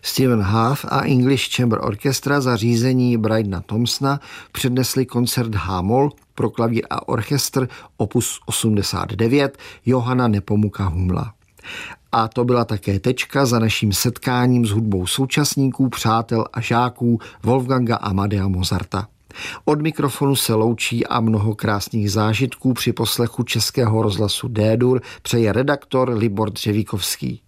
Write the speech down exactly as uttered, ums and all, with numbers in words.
Stephen Half a English Chamber Orchestra za řízení Brydona Thompsona přednesli koncert H-moll pro klavír a orchestr opus osmdesát devět Johanna Nepomuka Humla. A to byla také tečka za naším setkáním s hudbou současníků, přátel a žáků Wolfganga Amadea Mozarta. Od mikrofonu se loučí a mnoho krásných zážitků při poslechu Českého rozhlasu D-dur přeje redaktor Libor Dřevíkovský.